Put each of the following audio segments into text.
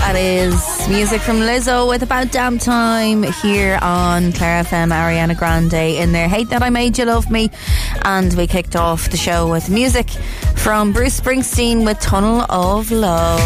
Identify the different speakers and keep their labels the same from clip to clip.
Speaker 1: That is music from Lizzo with About Damn Time here on Clare FM. Ariana Grande in there, Hate That I Made You Love Me. And we kicked off the show with music from Bruce Springsteen with Tunnel of Love.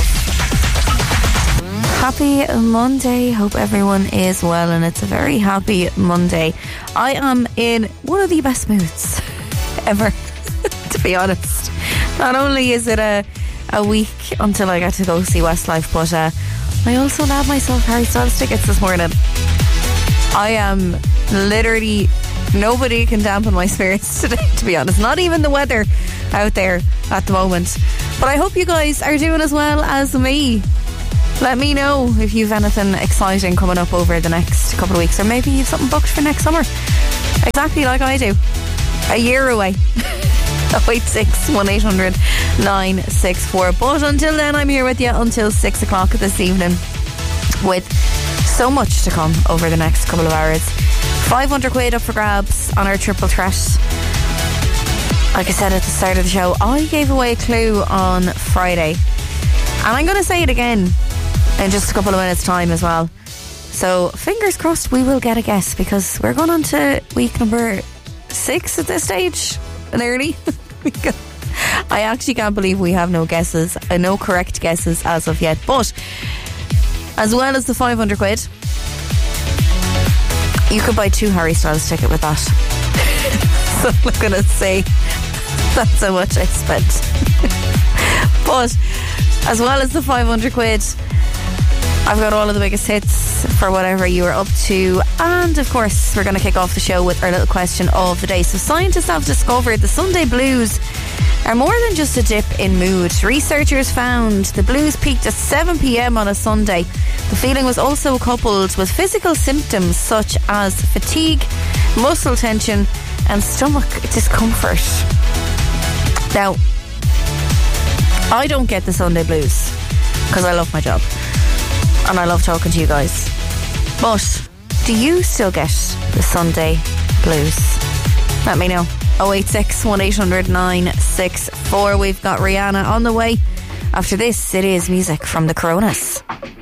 Speaker 1: Happy Monday. Hope everyone is well, and it's a very happy Monday. I am in one of the best moods ever, to be honest. Not only is it a week until I get to go see Westlife, but I also nabbed myself Harry Styles tickets this morning. I am literally, nobody can dampen my spirits today, to be honest. Not even the weather out there at the moment. But I hope you guys are doing as well as me. Let me know if you've anything exciting coming up over the next couple of weeks, or maybe you've something booked for next summer. Exactly like I do. A year away. 086 1800 964. But until then, I'm here with you until 6 o'clock this evening with so much to come over the next couple of hours. 500 quid up for grabs on our triple threat. Like I said at the start of the show, I gave away a clue on Friday, and I'm going to say it again in just a couple of minutes time as well. So fingers crossed we will get a guess, because we're going on to week number 6 at this stage. Nearly. I actually can't believe we have no guesses, no correct guesses as of yet. But as well as the 500 quid, you could buy 2 Harry Styles tickets with that. So I'm going to say that's how much I spent. But as well as the 500 quid, I've got all of the biggest hits for whatever you are up to. And of course, we're going to kick off the show with our little question of the day. So scientists have discovered the Sunday blues are more than just a dip in mood. Researchers found the blues peaked at 7 p.m. on a Sunday. The feeling was also coupled with physical symptoms such as fatigue, muscle tension and stomach discomfort. Now, I don't get the Sunday blues because I love my job and I love talking to you guys. But do you still get the Sunday blues? Let me know. 086 1800 964. We've got Rihanna on the way. After this, it is music from the Coronas.